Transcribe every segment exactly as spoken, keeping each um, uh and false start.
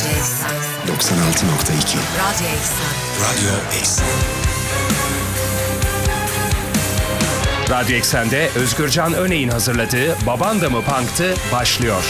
Radyo Eksen. doksan altı nokta iki. Radyo Eksen. Radyo Eksen. Radyo Eksen'de Özgürcan Öney'in hazırladığı Baban da mı Punk'tı başlıyor.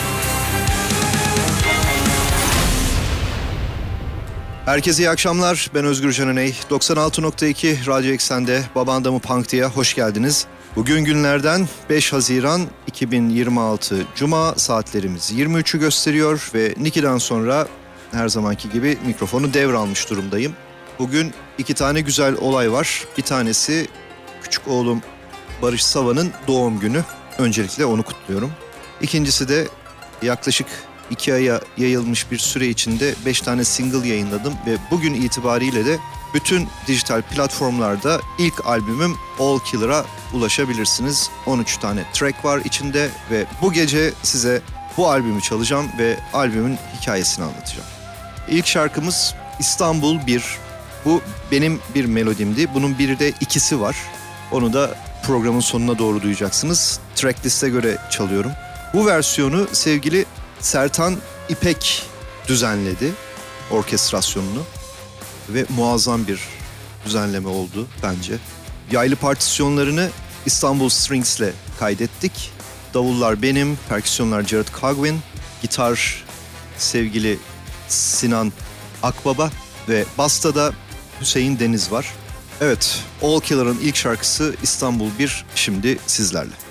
Herkese iyi akşamlar. Ben Özgürcan Öney. doksan altı nokta iki Radyo Eksen'de Baban da mı Punk'tı'ya hoş geldiniz. Bugün günlerden beş Haziran iki bin yirmi altı Cuma, saatlerimiz yirmi üçü gösteriyor ve Niki'den sonra her zamanki gibi mikrofonu devralmış durumdayım. Bugün iki tane güzel olay var. Bir tanesi küçük oğlum Barış Sava'nın doğum günü. Öncelikle onu kutluyorum. İkincisi de yaklaşık iki aya yayılmış bir süre içinde beş tane single yayınladım ve bugün itibariyle de bütün dijital platformlarda ilk albümüm All Killer'a ulaşabilirsiniz. on üç tane track var içinde ve bu gece size bu albümü çalacağım ve albümün hikayesini anlatacağım. İlk şarkımız İstanbul bir. Bu benim bir melodimdi. Bunun bir de ikisi var. Onu da programın sonuna doğru duyacaksınız. Tracklist'e göre çalıyorum. Bu versiyonu sevgili Sertan İpek düzenledi orkestrasyonunu ve muazzam bir düzenleme oldu bence. Yaylı partisyonlarını İstanbul Strings'le kaydettik. Davullar benim, perküsyonlar Jared Cogwin, gitar sevgili Sinan Akbaba ve basta da Hüseyin Deniz var. Evet, All Killer'ın ilk şarkısı İstanbul bir şimdi sizlerle.